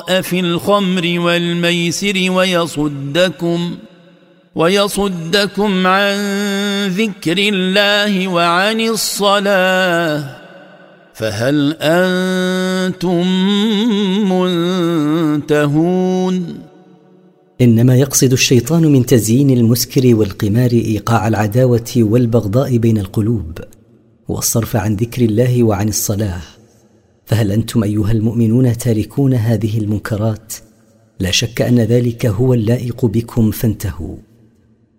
في الخمر والميسر ويصدكم عن ذكر الله وعن الصلاة فهل أنتم منتهون؟ إنما يقصد الشيطان من تزيين المسكر والقمار إيقاع العداوة والبغضاء بين القلوب والصرف عن ذكر الله وعن الصلاة. فهل أنتم أيها المؤمنون تاركون هذه المنكرات؟ لا شك أن ذلك هو اللائق بكم فانتهوا.